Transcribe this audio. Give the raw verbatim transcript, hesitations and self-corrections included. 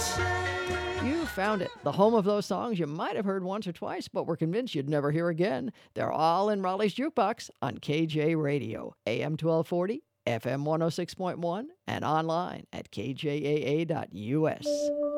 You found it. The home of those songs you might have heard once or twice, but were convinced you'd never hear again. They're all in Raleigh's Jukebox on K J Radio, A M twelve forty, F M one oh six point one, and online at K J A A dot U S.